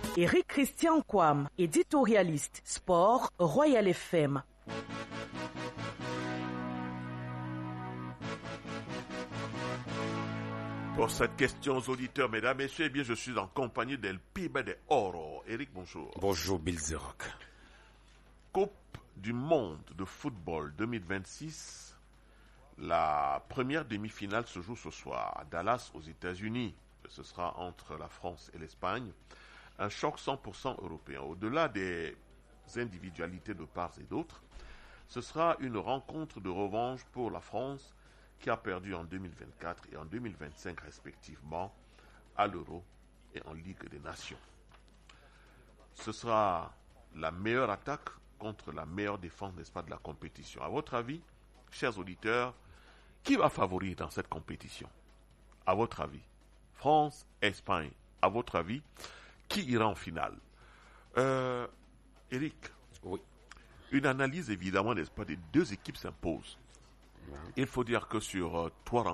Éric Christian Kwam, éditorialiste, sport, Royal FM. Pour cette question aux auditeurs, mesdames, messieurs, eh bien, je suis en compagnie d'El Pibe de Oro. Éric, bonjour. Bonjour, Bill Zerock. Coupe du monde de football 2026. La première demi-finale se joue ce soir à Dallas, aux États-Unis. Ce sera entre la France et l'Espagne. Un choc 100% européen. Au-delà des individualités de part et d'autre, ce sera une rencontre de revanche pour la France qui a perdu en 2024 et en 2025 respectivement à l'Euro et en Ligue des Nations. Ce sera la meilleure attaque contre la meilleure défense, n'est-ce pas, de la compétition. À votre avis, chers auditeurs, qui va favoriser dans cette compétition? À votre avis, France, Espagne, à votre avis, qui ira en finale? Éric, oui. Une analyse évidemment, n'est-ce pas, des deux équipes s'impose. Il faut dire que sur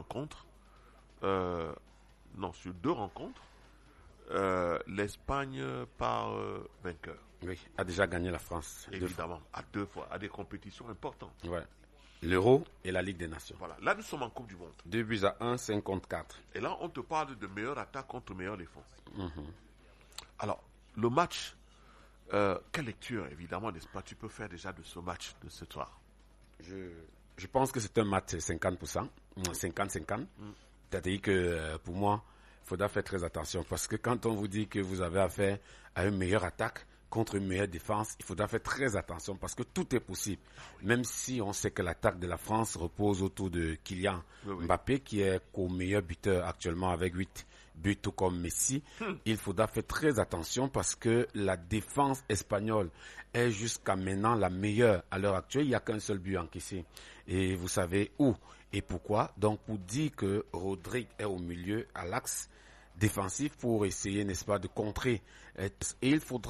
sur deux rencontres, l'Espagne part vainqueur. Oui, a déjà gagné la France. Évidemment, à deux fois, à des compétitions importantes. Ouais. L'Euro et la Ligue des Nations. Voilà, là nous sommes en Coupe du Monde. 2-1, 54. Et là, on te parle de meilleure attaque contre meilleure défense. Alors, le match, quelle lecture, évidemment, n'est-ce pas, tu peux faire déjà de ce match de ce soir? Je pense que c'est un match 50%, 50-50. C'est-à-dire que pour moi, il faudra faire très attention parce que quand on vous dit que vous avez affaire à une meilleure attaque contre une meilleure défense, il faudra faire très attention parce que tout est possible. Même si on sait que l'attaque de la France repose autour de Kylian Mbappé qui est co-meilleur buteur actuellement avec 8 buts tout comme Messi, il faudra faire très attention parce que la défense espagnole est jusqu'à maintenant la meilleure à l'heure actuelle. Il n'y a qu'un seul but encaissé. Et vous savez où et pourquoi. Donc pour dire que Rodrigue est au milieu, à l'axe défensif pour essayer, n'est-ce pas, de contrer. Et il faudra